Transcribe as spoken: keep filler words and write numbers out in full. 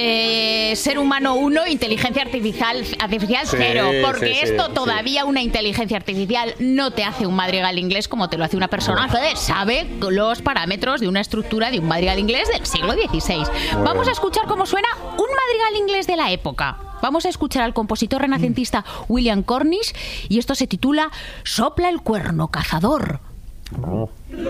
Eh, ser humano uno, inteligencia artificial, artificial Sí, cero, porque sí, sí, esto sí. todavía una inteligencia artificial no te hace un madrigal inglés como te lo hace una persona que sabe los parámetros de una estructura de un madrigal inglés del siglo dieciséis. Vamos a escuchar cómo suena un madrigal inglés de la época. Vamos a escuchar al compositor renacentista William Cornish y esto se titula Sopla el cuerno cazador.